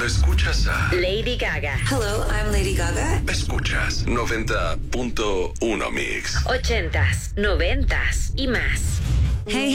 escuchas a Lady Gaga. Hello, I'm Lady Gaga. Escuchas 90.1 Mix. 80s, 90s y más. Hey,